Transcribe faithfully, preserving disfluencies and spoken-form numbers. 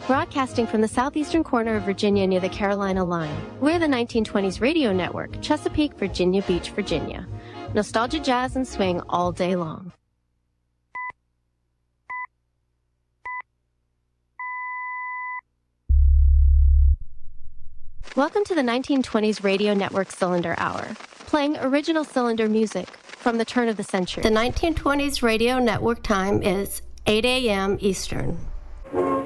Broadcasting from the southeastern corner of Virginia near the Carolina line, we're the nineteen twenties Radio Network, Chesapeake, Virginia Beach, Virginia. Nostalgia, jazz, and swing all day long. Welcome to the nineteen twenties Radio Network Cylinder Hour, playing original cylinder music from the turn of the century. The nineteen twenties Radio Network time is eight a.m. Eastern.